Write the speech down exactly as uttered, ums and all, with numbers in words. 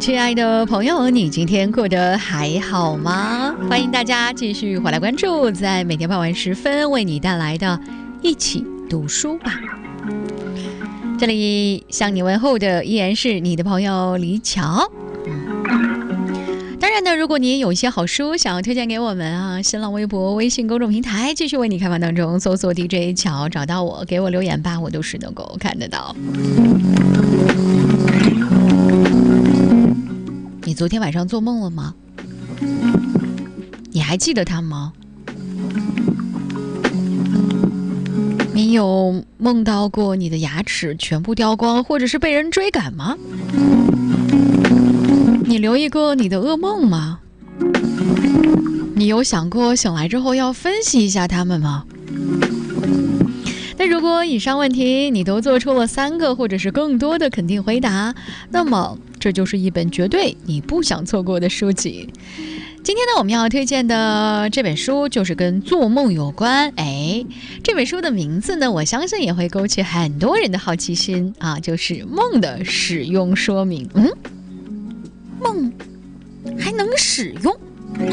亲爱的朋友，你今天过得还好吗？欢迎大家继续回来关注，在每天傍晚时分为你带来的一起读书吧。这里向你问候的依然是你的朋友李巧。当然呢，如果你也有一些好书想要推荐给我们啊，新浪微博、微信公众平台继续为你开放当中，搜索 D J 巧，找到我，给我留言吧，我都是能够看得到。你昨天晚上做梦了吗？你还记得它吗？你有梦到过你的牙齿全部掉光，或者是被人追赶吗？你留意过你的噩梦吗？你有想过醒来之后要分析一下它们吗？那如果以上问题你都做出了三个或者是更多的肯定回答，那么这就是一本绝对你不想错过的书籍。今天呢，我们要推荐的这本书就是跟做梦有关。哎，这本书的名字呢，我相信也会勾起很多人的好奇心啊，就是梦的使用说明。嗯，梦还能使用？